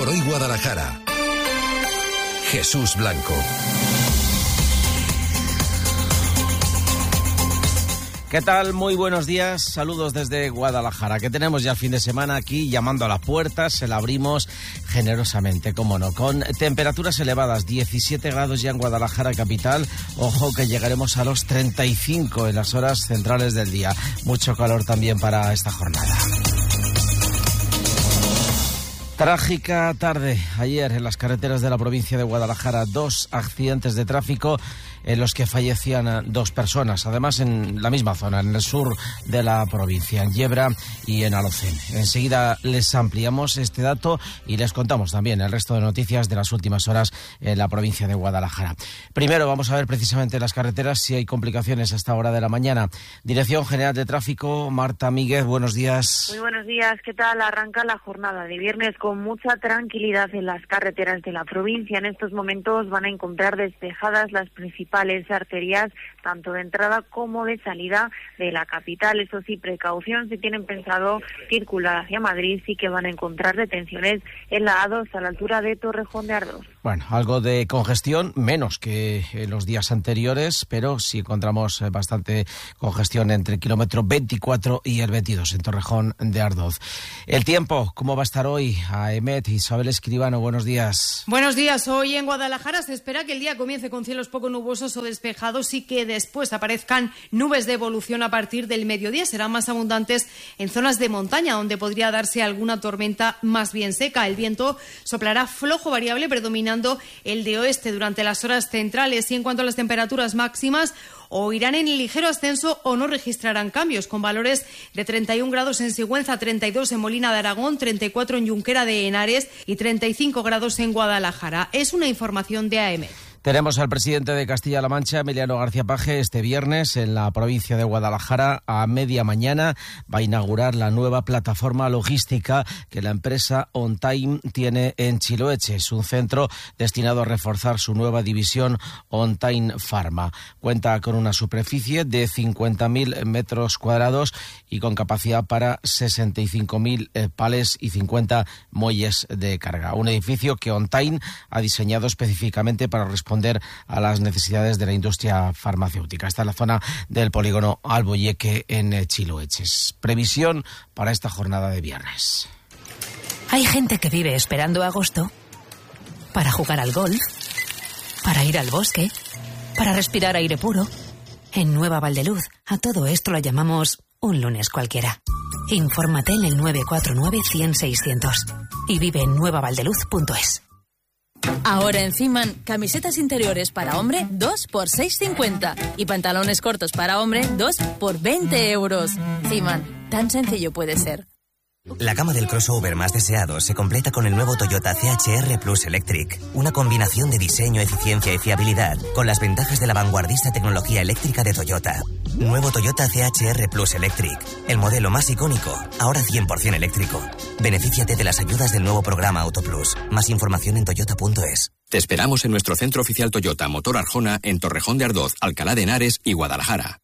por Hoy Guadalajara. Jesús Blanco. ¿Qué tal? Muy buenos días, saludos desde Guadalajara, que tenemos ya el fin de semana aquí llamando a la puerta, se la abrimos generosamente, cómo no, con temperaturas elevadas, 17 grados ya en Guadalajara capital, ojo que llegaremos a los 35 en las horas centrales del día, mucho calor también para esta jornada. Trágica tarde ayer en las carreteras de la provincia de Guadalajara, 2 accidentes de tráfico en los que fallecían 2 personas, además en la misma zona, en el sur de la provincia, en Yebra y en Alocén. Enseguida les ampliamos este dato y les contamos también el resto de noticias de las últimas horas en la provincia de Guadalajara. Primero vamos a ver precisamente las carreteras si hay complicaciones a esta hora de la mañana. Dirección General de Tráfico, Marta Míguez, buenos días. Muy buenos días, ¿qué tal? Arranca la jornada de viernes con mucha tranquilidad en las carreteras de la provincia. En estos momentos van a encontrar despejadas las principales arterias, tanto de entrada como de salida de la capital. Eso sí, precaución, si tienen pensado circular hacia Madrid, sí que van a encontrar detenciones en la A2 a la altura de Torrejón de Ardoz. Bueno, algo de congestión, menos que los días anteriores, pero sí encontramos bastante congestión entre el kilómetro 24 y el 22 en Torrejón de Ardoz. El tiempo, ¿cómo va a estar hoy? A Emet, Isabel Escribano, buenos días. Buenos días. Hoy en Guadalajara se espera que el día comience con cielos poco nubosos o despejados y que después aparezcan nubes de evolución a partir del mediodía. Serán más abundantes en zonas de montaña, donde podría darse alguna tormenta más bien seca. El viento soplará flojo variable, predominando el de oeste durante las horas centrales. Y en cuanto a las temperaturas máximas, o irán en ligero ascenso o no registrarán cambios, con valores de 31 grados en Sigüenza, 32 en Molina de Aragón, 34 en Junquera de Henares y 35 grados en Guadalajara. Es una información de AEMET. Tenemos al presidente de Castilla-La Mancha, Emiliano García Paje, este viernes en la provincia de Guadalajara. A media mañana va a inaugurar la nueva plataforma logística que la empresa OnTime tiene en Chiloeche. Es un centro destinado a reforzar su nueva división OnTime Pharma. Cuenta con una superficie de 50.000 metros cuadrados y con capacidad para 65.000 palés y 50 muelles de carga. Un edificio que OnTime ha diseñado específicamente para responder a las necesidades de la industria farmacéutica. Está en la zona del polígono Alboyeque en Chiloeches. Previsión para esta jornada de viernes. Hay gente que vive esperando agosto para jugar al golf, para ir al bosque, para respirar aire puro. En Nueva Valdeluz, a todo esto lo llamamos un lunes cualquiera. Infórmate en el 949-100-600 y vive en nuevavaldeluz.es. Ahora en Ciman, camisetas interiores para hombre 2 por 6,50 y pantalones cortos para hombre 2 por 20 euros. Ciman, tan sencillo puede ser. La gama del crossover más deseado se completa con el nuevo Toyota CHR Plus Electric. Una combinación de diseño, eficiencia y fiabilidad con las ventajas de la vanguardista tecnología eléctrica de Toyota. Nuevo Toyota CHR Plus Electric. El modelo más icónico, ahora 100% eléctrico. Benefíciate de las ayudas del nuevo programa Auto Plus. Más información en toyota.es. Te esperamos en nuestro centro oficial Toyota Motor Arjona en Torrejón de Ardoz, Alcalá de Henares y Guadalajara.